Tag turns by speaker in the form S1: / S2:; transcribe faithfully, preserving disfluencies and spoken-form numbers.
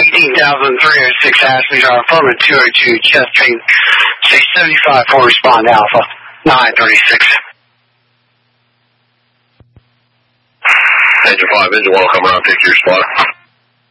S1: eighteen thousand three oh six Ashley Drive, affirmative two oh two, chest train, say seventy-five for respond Alpha, nine thirty-six.
S2: Engine five, engine one will come around, take your spot.